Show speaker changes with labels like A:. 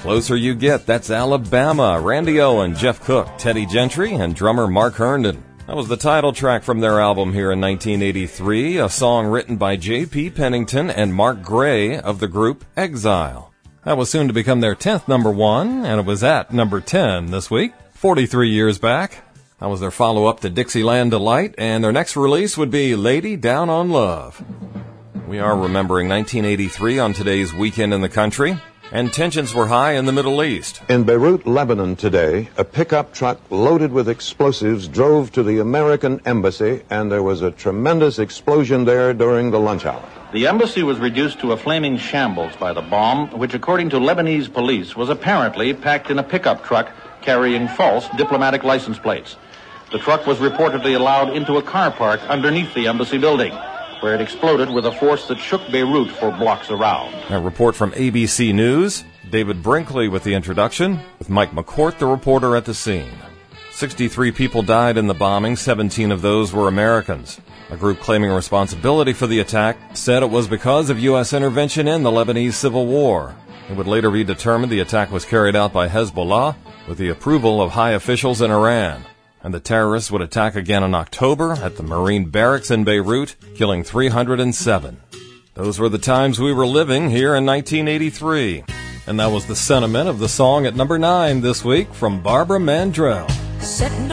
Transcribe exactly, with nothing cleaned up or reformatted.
A: Closer You Get, that's Alabama. Randy Owen, Jeff Cook, Teddy Gentry, and drummer Mark Herndon. That was the title track from their album here in nineteen eighty-three, a song written by J P Pennington and Mark Gray of the group Exile. That was soon to become their tenth number one, and it was at number ten this week, forty-three years back. That was their follow-up to Dixieland Delight, and their next release would be Lady Down on Love. We are remembering nineteen eighty-three on today's Weekend in the Country, and tensions were high in the Middle East.
B: In Beirut, Lebanon today, a pickup truck loaded with explosives drove to the American embassy, and there was a tremendous explosion there during the lunch hour.
C: The embassy was reduced to a flaming shambles by the bomb, which, according to Lebanese police, was apparently packed in a pickup truck carrying false diplomatic license plates. The truck was reportedly allowed into a car park underneath the embassy building, where it exploded with a force that shook Beirut for blocks around.
A: A report from A B C News. David Brinkley with the introduction, with Mike McCourt, the reporter at the scene. sixty-three people died in the bombing, seventeen of those were Americans. A group claiming responsibility for the attack said it was because of U S intervention in the Lebanese civil war. It would later be determined the attack was carried out by Hezbollah with the approval of high officials in Iran. And the terrorists would attack again in October at the Marine barracks in Beirut, killing three hundred seven. Those were the times we were living here in nineteen eighty-three. And that was the sentiment of the song at number nine this week from Barbara Mandrell.